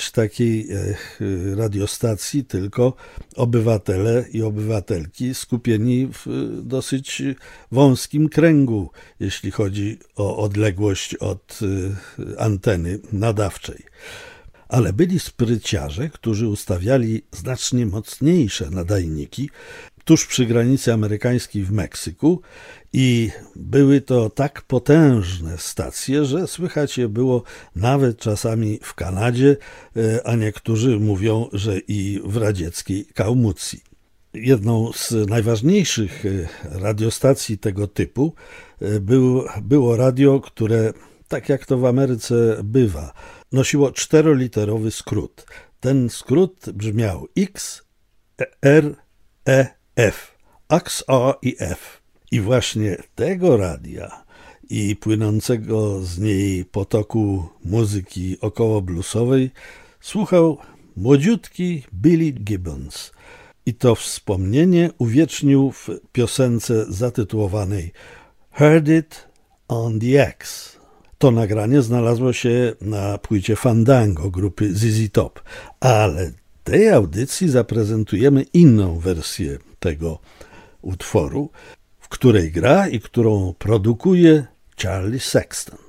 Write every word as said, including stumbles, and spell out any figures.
być takiej radiostacji tylko obywatele i obywatelki skupieni w dosyć wąskim kręgu, jeśli chodzi o odległość od anteny nadawczej. Ale byli spryciarze, którzy ustawiali znacznie mocniejsze nadajniki tuż przy granicy amerykańskiej w Meksyku i były to tak potężne stacje, że słychać je było nawet czasami w Kanadzie, a niektórzy mówią, że i w radzieckiej Kałmucji. Jedną z najważniejszych radiostacji tego typu był, było radio, które, tak jak to w Ameryce bywa, nosiło czteroliterowy skrót. Ten skrót brzmiał X, R, E, F. X, R i F. I właśnie tego radia i płynącego z niej potoku muzyki około bluesowej słuchał młodziutki Billy Gibbons. I to wspomnienie uwiecznił w piosence zatytułowanej Heard It on the X. To nagranie znalazło się na płycie Fandango grupy Z Z Top, ale w tej audycji zaprezentujemy inną wersję tego utworu, w której gra i którą produkuje Charlie Sexton.